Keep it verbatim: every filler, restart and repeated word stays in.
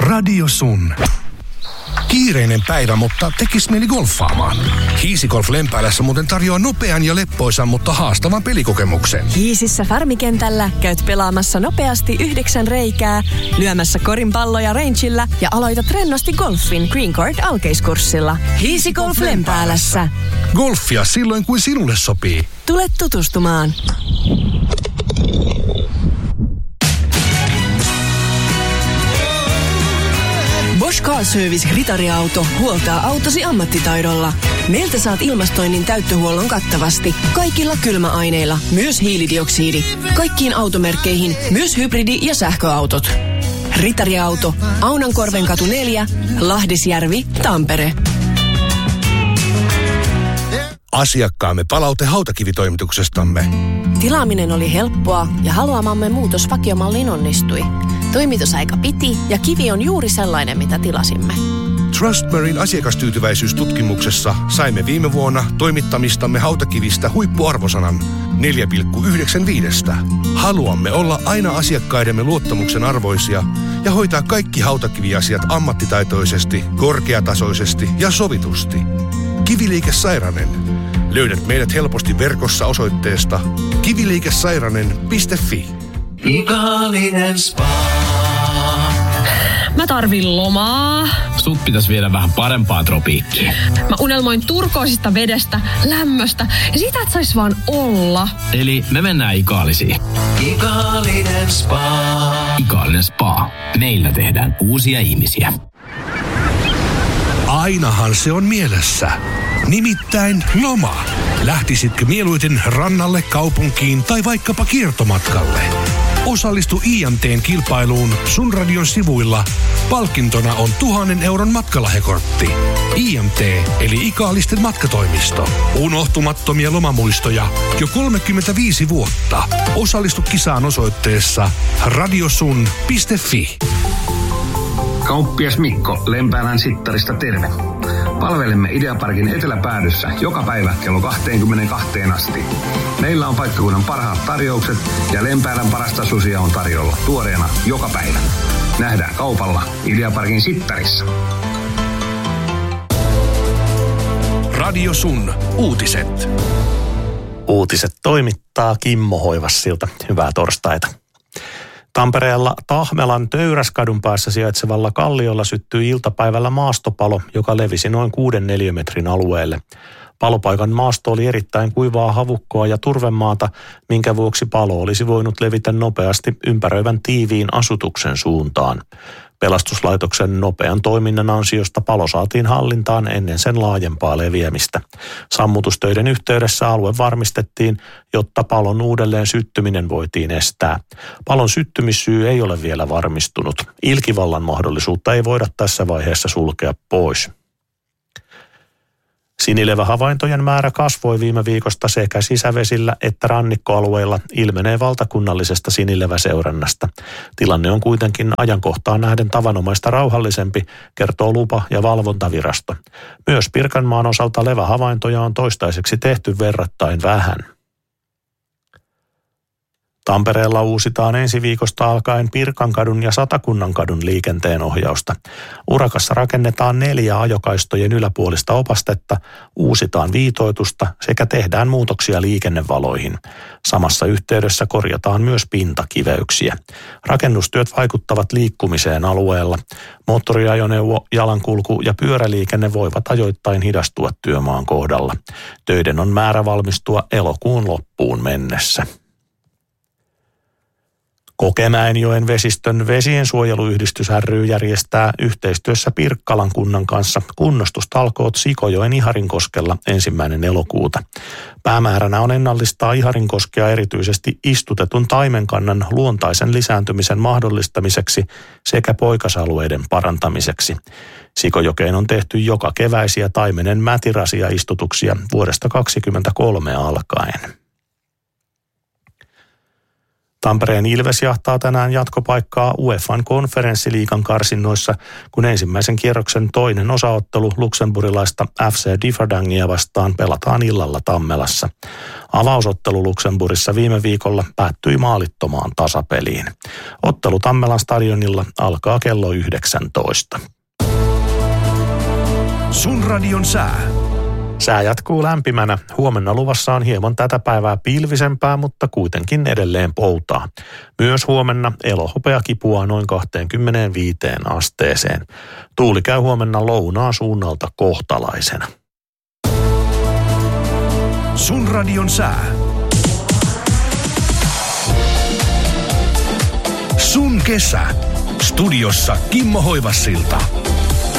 Radio Sun. Kiireinen päivä, mutta tekis mieli golfaamaan. Hiisigolf Lempäälässä muuten tarjoaa nopean ja leppoisan, mutta haastavan pelikokemuksen. Hiisissä Farmikentällä käyt pelaamassa nopeasti yhdeksän reikää, lyömässä korinpalloja rangeillä ja aloitat rennosti golfin Green Court alkeiskurssilla. Hiisigolf Lempäälässä. Golfia silloin, kuin sinulle sopii. Tule tutustumaan. Bosch Car Service Ritariauto huoltaa autosi ammattitaidolla. Meiltä saat ilmastoinnin täyttöhuollon kattavasti. Kaikilla kylmäaineilla, myös hiilidioksidi. Kaikkiin automerkkeihin, myös hybridi- ja sähköautot. Ritariauto, Aunankorvenkatu neljä, Lahdisjärvi, Tampere. Asiakkaamme palaute hautakivitoimituksestamme. Tilaaminen oli helppoa ja haluamamme muutos vakiomalliin onnistui. Toimitusaika piti ja kivi on juuri sellainen, mitä tilasimme. Trustmarine asiakastyytyväisyystutkimuksessa saimme viime vuonna toimittamistamme hautakivistä huippuarvosanan neljä pilkku yhdeksänkymmentäviisi. Haluamme olla aina asiakkaidemme luottamuksen arvoisia ja hoitaa kaikki hautakiviasiat ammattitaitoisesti, korkeatasoisesti ja sovitusti. Kiviliike Sairanen. Löydät meidät helposti verkossa osoitteesta kiviliikesairanen piste fi. Ikaalinen spa. Mä tarvin lomaa. Sut pitäisi viedä vähän parempaan tropiikkiin. Mä unelmoin turkoisista vedestä, lämmöstä ja siitä, että sais vaan olla. Eli me mennään Ikaalisiin. Ikaalinen spa. Ikaalinen spa. Meillä tehdään uusia ihmisiä. Ainahan se on mielessä. Nimittäin loma. Lähtisitkö mieluiten rannalle, kaupunkiin tai vaikkapa kiertomatkalle? Osallistu I M T:n kilpailuun Sun Radion sivuilla. Palkintona on tuhannen euron matkalahjakortti. I M T eli Ikaalisten matkatoimisto. Unohtumattomia lomamuistoja jo kolmekymmentäviisi vuotta. Osallistu kisaan osoitteessa radiosun piste fi. Kauppias Mikko Lempäälän Sittarista terve. Palvelemme Ideaparkin eteläpäädyssä joka päivä kello kaksikymmentäkaksi asti. Meillä on paikkakunnan parhaat tarjoukset ja Lempäälän parasta susia on tarjolla tuoreena joka päivä. Nähdään kaupalla Ideaparkin Sittarissa. Radio Sun uutiset. Uutiset toimittaa Kimmo Hoivassilta. Hyvää torstaita. Tampereella Tahmelan Töyräskadun päässä sijaitsevalla kalliolla syttyi iltapäivällä maastopalo, joka levisi noin kuuden neliömetrin alueelle. Palopaikan maasto oli erittäin kuivaa havukkoa ja turvemaata, minkä vuoksi palo olisi voinut levitä nopeasti ympäröivän tiiviin asutuksen suuntaan. Pelastuslaitoksen nopean toiminnan ansiosta palo saatiin hallintaan ennen sen laajempaa leviämistä. Sammutustöiden yhteydessä alue varmistettiin, jotta palon uudelleen syttyminen voitiin estää. Palon syttymissyy ei ole vielä varmistunut. Ilkivallan mahdollisuutta ei voida tässä vaiheessa sulkea pois. Sinilevähavaintojen määrä kasvoi viime viikosta sekä sisävesillä että rannikkoalueilla ilmenee valtakunnallisesta sinileväseurannasta. Tilanne on kuitenkin ajankohtaan nähden tavanomaista rauhallisempi, kertoo lupa- ja valvontavirasto. Myös Pirkanmaan osalta levähavaintoja on toistaiseksi tehty verrattain vähän. Tampereella uusitaan ensi viikosta alkaen Pirkankadun ja Satakunnankadun liikenteenohjausta. Urakassa rakennetaan neljä ajokaistojen yläpuolista opastetta, uusitaan viitoitusta sekä tehdään muutoksia liikennevaloihin. Samassa yhteydessä korjataan myös pintakiveyksiä. Rakennustyöt vaikuttavat liikkumiseen alueella. Moottoriajoneuvo, jalankulku ja pyöräliikenne voivat ajoittain hidastua työmaan kohdalla. Töiden on määrä valmistua elokuun loppuun mennessä. Kokemäenjoen vesistön vesiensuojeluyhdistys ry järjestää yhteistyössä Pirkkalan kunnan kanssa kunnostustalkoot Sikojoen Iharinkoskella ensimmäinen elokuuta. Päämääränä on ennallistaa Iharinkoskea erityisesti istutetun taimenkannan luontaisen lisääntymisen mahdollistamiseksi sekä poikasalueiden parantamiseksi. Sikojokeen on tehty joka keväisiä taimenen mätirasia-istutuksia vuodesta kaksikymmentäkolme alkaen. Tampereen Ilves jahtaa tänään jatkopaikkaa UEFAn konferenssiliigan karsinnoissa, kun ensimmäisen kierroksen toinen osaottelu luxemburgilaista F C Differdangia vastaan pelataan illalla Tammelassa. Avausottelu Luxemburgissa viime viikolla päättyi maalittomaan tasapeliin. Ottelu Tammelan stadionilla alkaa kello yhdeksäntoista. Sun radion sää. Sää jatkuu lämpimänä. Huomenna luvassa on hieman tätä päivää pilvisempää, mutta kuitenkin edelleen poutaa. Myös huomenna elohopea kipuaa noin kaksikymmentäviisi asteeseen. Tuuli käy huomenna lounaan suunnalta kohtalaisena. Sun radion sää. Sun kesä. Studiossa Kimmo Hoivassilta.